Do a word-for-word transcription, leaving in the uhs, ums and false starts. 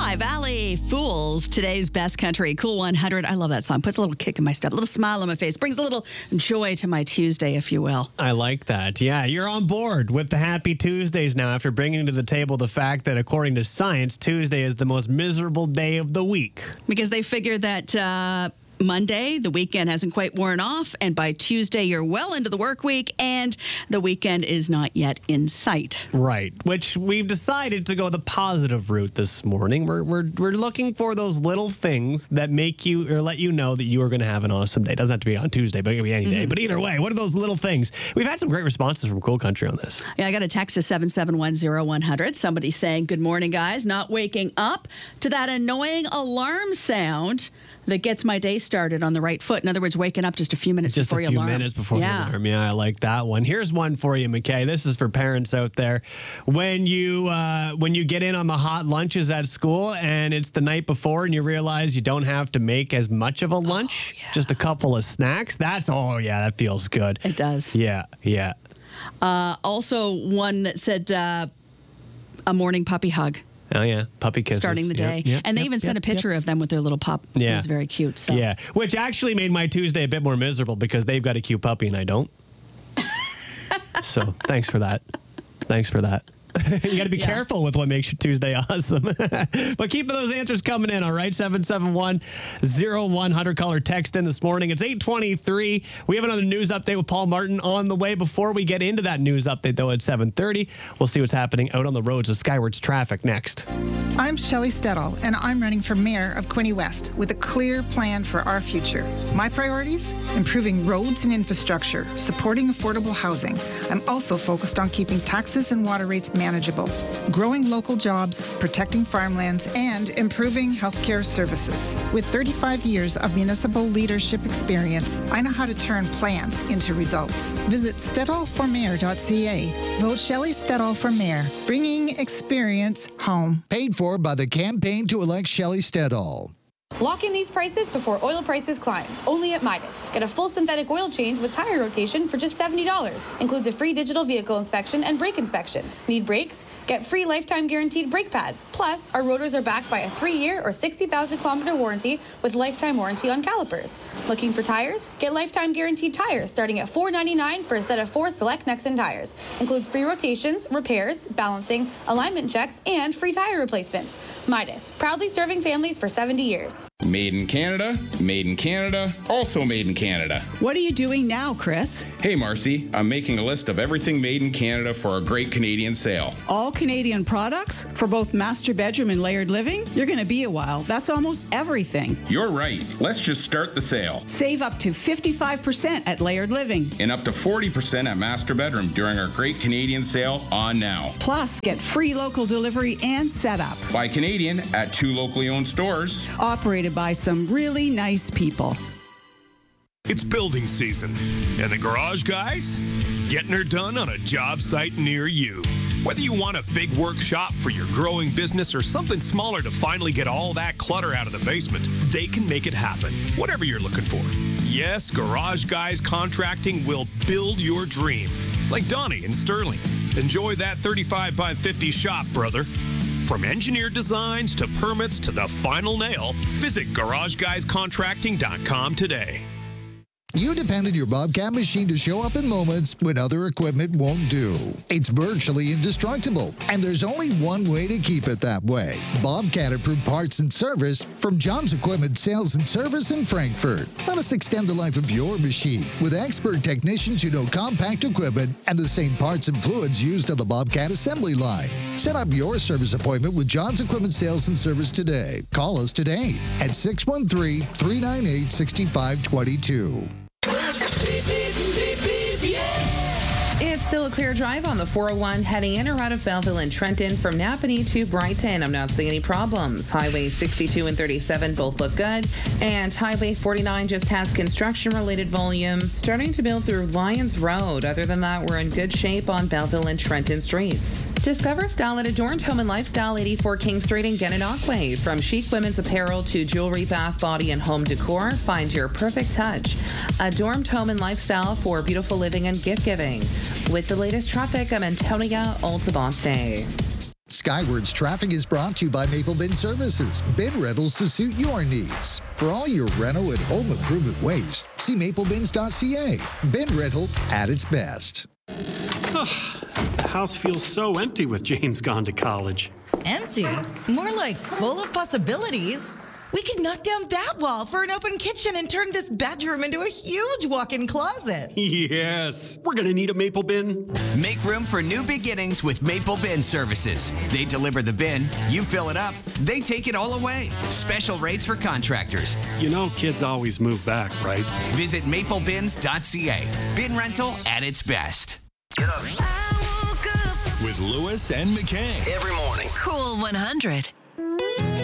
Hi, Valley Fools, today's best country, Cool one hundred. I love that song. Puts a little kick in my step, a little smile on my face, brings a little joy to my Tuesday, if you will. I like that. Yeah, you're on board with the Happy Tuesdays now after bringing to the table the fact that, according to science, Tuesday is the most miserable day of the week. Because they figured that uh, Monday, the weekend hasn't quite worn off, and by Tuesday, you're well into the work week, and the weekend is not yet in sight. Right, which we've decided to go the positive route this morning. We're we're we're looking for those little things that make you or let you know that you are going to have an awesome day. It doesn't have to be on Tuesday, but it can be any day. Mm-hmm. But either way, what are those little things? We've had some great responses from Cool Country on this. Yeah, I got a text to seven seven one zero one hundred. Somebody saying, "Good morning, guys. Not waking up to that annoying alarm sound that gets my day started on the right foot." In other words, waking up just a few minutes just before your alarm. alarm. Just a few minutes before yeah. the alarm. Yeah, I like that one. Here's one for you, McKay. This is for parents out there. When you uh, when you get in on the hot lunches at school and it's the night before and you realize you don't have to make as much of a lunch, oh, yeah. just a couple of snacks. That's, oh, yeah, that feels good. It does. Yeah, yeah. Uh, also, one that said uh, a morning puppy hug. Oh, yeah. Puppy kisses. Starting the day. Yep, yep, and they yep, even sent yep, a picture yep. of them with their little pup. Yeah. It was very cute. So. Yeah. Which actually made my Tuesday a bit more miserable because they've got a cute puppy and I don't. So thanks for that. Thanks for that. You got to be yeah. careful with what makes your Tuesday awesome. But keep those answers coming in, all right? seven seven one zero one hundred. Call or text in this morning. It's eight twenty-three. We have another news update with Paul Martin on the way. Before we get into that news update, though, at seven thirty, we'll see what's happening out on the roads with Skywards traffic next. I'm Shelley Stettall, and I'm running for mayor of Quinte West with a clear plan for our future. My priorities? Improving roads and infrastructure, supporting affordable housing. I'm also focused on keeping taxes and water rates manageable, growing local jobs, protecting farmlands, and improving healthcare services. With thirty-five years of municipal leadership experience, I know how to turn plans into results. Visit stettall for mayor dot c a. Vote Shelley Stettall for mayor, bringing experience home. Paid for by the campaign to elect Shelley Stettall. Lock in these prices before oil prices climb. Only at Midas. Get a full synthetic oil change with tire rotation for just seventy dollars. Includes a free digital vehicle inspection and brake inspection. Need brakes? Get free lifetime guaranteed brake pads. Plus, our rotors are backed by a three-year or sixty thousand kilometer warranty with lifetime warranty on calipers. Looking for tires? Get lifetime guaranteed tires starting at four ninety-nine for a set of four select Nexen tires. Includes free rotations, repairs, balancing, alignment checks, and free tire replacements. Midas, proudly serving families for seventy years. Made in Canada, made in Canada, also made in Canada. What are you doing now, Chris? Hey, Marcy, I'm making a list of everything made in Canada for our great Canadian sale. All Canadian products for both master bedroom and layered living? You're going to be a while. That's almost everything. You're right. Let's just start the sale. Save up to fifty-five percent at layered living. And up to forty percent at master bedroom during our great Canadian sale on now. Plus, get free local delivery and setup. Buy Canadian at two locally owned stores. Operated by some really nice people. It's building season, and the garage guys getting her done on a job site near you. Whether you want a big workshop for your growing business or something smaller to finally get all that clutter out of the basement, they can make it happen, whatever you're looking for. Yes, Garage Guys Contracting will build your dream. Like Donnie and Sterling. Enjoy that thirty-five by fifty shop, brother. From engineered designs to permits to the final nail, visit garage guys contracting dot com today. You depend on your Bobcat machine to show up in moments when other equipment won't do. It's virtually indestructible, and there's only one way to keep it that way. Bobcat approved parts and service from John's Equipment Sales and Service in Frankfurt. Let us extend the life of your machine with expert technicians who know compact equipment and the same parts and fluids used on the Bobcat assembly line. Set up your service appointment with John's Equipment Sales and Service today. Call us today at six one three, three nine eight, six five two two. It's still a clear drive on the four oh one heading in or out of Belleville and Trenton from Napanee to Brighton. I'm not seeing any problems. Highway sixty-two and thirty-seven both look good. And Highway forty-nine just has construction-related volume starting to build through Lyons Road. Other than that, we're in good shape on Belleville and Trenton streets. Discover style at Adorned Home and Lifestyle, eighty-four King Street in Gananoque. From chic women's apparel to jewelry, bath, body, and home decor, find your perfect touch. Adorned Home and Lifestyle for beautiful living and gift giving. With the latest traffic, I'm Antonia Altamonte. Skyward's traffic is brought to you by Maple Bin Services. Bin rentals to suit your needs. For all your reno and home improvement waste, see maple bins dot c a. Bin rental at its best. The house feels so empty with James gone to college. Empty? More like full of possibilities. We could knock down that wall for an open kitchen and turn this bedroom into a huge walk-in closet. Yes, we're gonna need a Maple Bin. Make room for new beginnings with Maple Bin Services. They deliver the bin, you fill it up, they take it all away. Special rates for contractors. You know kids always move back, right? Visit maple bins dot c a. Bin rental at its best. With Lewis and McKay. Every morning. Cool one hundred.